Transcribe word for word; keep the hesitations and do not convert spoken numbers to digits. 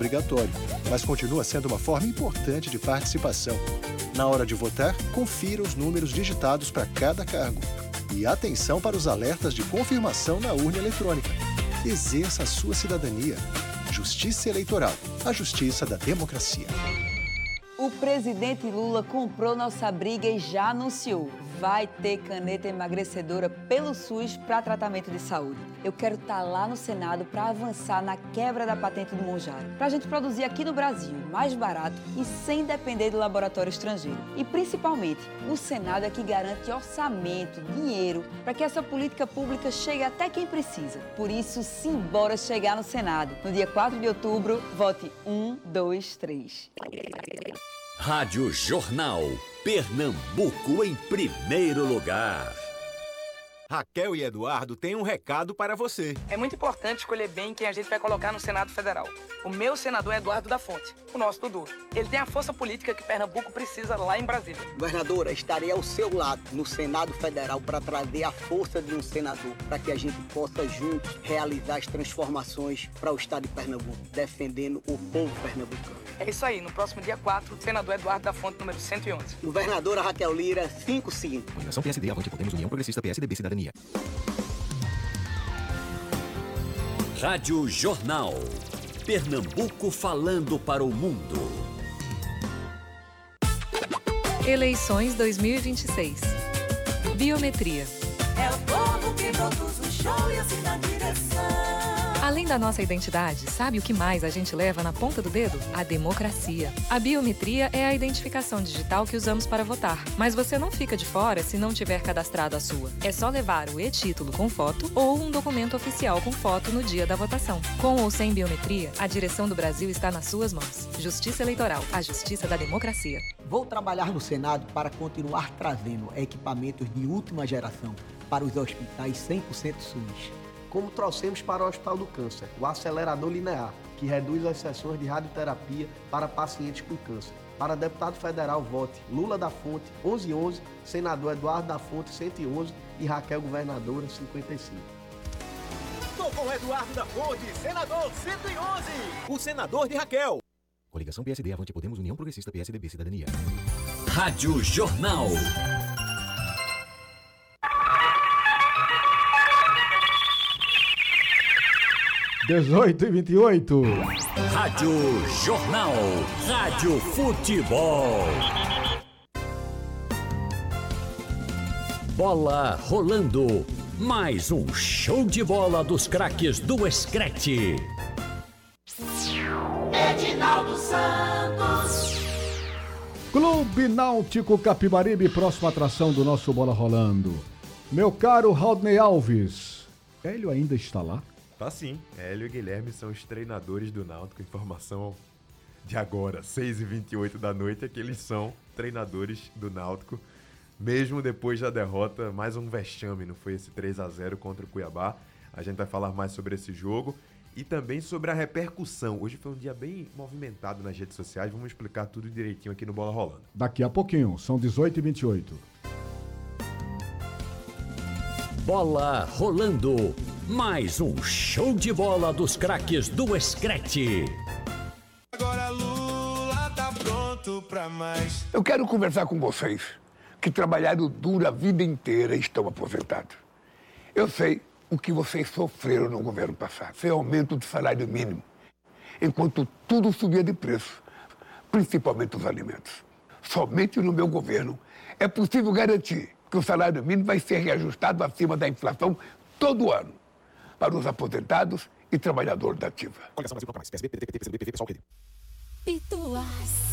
obrigatório, mas continua sendo uma forma importante de participação. Na hora de votar, confira os números digitados para cada cargo. E atenção para os alertas de confirmação na urna eletrônica. Exerça a sua cidadania. Justiça Eleitoral, a justiça da democracia. O presidente Lula comprou nossa briga e já anunciou. Vai ter caneta emagrecedora pelo SUS para tratamento de saúde. Eu quero estar lá no Senado para avançar na quebra da patente do Mounjaro. Para a gente produzir aqui no Brasil, mais barato e sem depender do laboratório estrangeiro. E principalmente, o Senado é que garante orçamento, dinheiro, para que essa política pública chegue até quem precisa. Por isso, simbora chegar no Senado. No dia quatro de outubro, vote um, dois, três. Rádio Jornal. Pernambuco em primeiro lugar. Raquel e Eduardo têm um recado para você. É muito importante escolher bem quem a gente vai colocar no Senado Federal. O meu senador é Eduardo da Fonte, o nosso Dudu. Ele tem a força política que Pernambuco precisa lá em Brasília. Governadora, estarei ao seu lado no Senado Federal para trazer a força de um senador, para que a gente possa juntos realizar as transformações para o estado de Pernambuco, defendendo o povo pernambucano. É isso aí, no próximo dia quatro, senador Eduardo da Fonte, número cento e onze. Governadora Raquel Lira, cinco cinco. Coligação P S D, Avante Podemos, União Progressista, P S D B, Cidadania. Rádio Jornal. Pernambuco falando para o mundo. Eleições dois mil e vinte e seis. Biometria. É o povo que produz o show e assim na direção. Além da nossa identidade, sabe o que mais a gente leva na ponta do dedo? A democracia. A biometria é a identificação digital que usamos para votar. Mas você não fica de fora se não tiver cadastrado a sua. É só levar o e-título com foto ou um documento oficial com foto no dia da votação. Com ou sem biometria, a direção do Brasil está nas suas mãos. Justiça Eleitoral, a justiça da democracia. Vou trabalhar no Senado para continuar trazendo equipamentos de última geração para os hospitais cem por cento SUS. Como trouxemos para o Hospital do Câncer, o acelerador linear, que reduz as sessões de radioterapia para pacientes com câncer. Para deputado federal, vote Lula da Fonte, onze onze, senador Eduardo da Fonte, cento e onze e Raquel Governadora, cinquenta e cinco. Tô com Eduardo da Fonte, senador cento e onze, o senador de Raquel. Coligação P S D, Avante Podemos, União Progressista, P S D B, Cidadania. Rádio Jornal. dezoito e vinte e oito. Rádio Jornal. Rádio Futebol. Bola rolando. Mais um show de bola dos craques do Screte. Edinaldo Santos. Clube Náutico Capibaribe, próxima atração do nosso Bola Rolando. Meu caro Rodney Alves, Hélio ainda está lá? Tá sim, Hélio e Guilherme são os treinadores do Náutico. Informação de agora, seis e vinte e oito da noite, é que eles são treinadores do Náutico. Mesmo depois da derrota, mais um vexame, não foi esse três a zero contra o Cuiabá. A gente vai falar mais sobre esse jogo e também sobre a repercussão. Hoje foi um dia bem movimentado nas redes sociais, vamos explicar tudo direitinho aqui no Bola Rolando. Daqui a pouquinho, são dezoito e vinte e oito. Bola rolando. Mais um show de bola dos craques do Screte. Agora Lula tá pronto pra mais. Eu quero conversar com vocês que trabalharam duro a vida inteira e estão aposentados. Eu sei o que vocês sofreram no governo passado. Foi aumento do salário mínimo, enquanto tudo subia de preço, principalmente os alimentos. Somente no meu governo é possível garantir que o salário mínimo vai ser reajustado acima da inflação todo ano, para os aposentados e trabalhadores da ativa. Coligação Brasil Contra Mais, P S B, P D T, P C B, P V, Pessoal, P D. Pituás.